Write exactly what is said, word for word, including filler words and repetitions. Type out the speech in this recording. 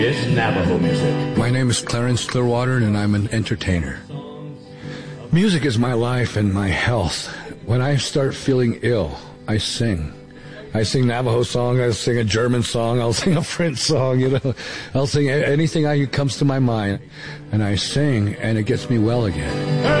It's Navajo music. My name is Clarence Clearwater, and I'm an entertainer. Music is my life and my health. When I start feeling ill, I sing. I sing Navajo song, I'll sing a German song, I'll sing a French song, you know. I'll sing anything that comes to my mind, and I sing, and it gets me well again.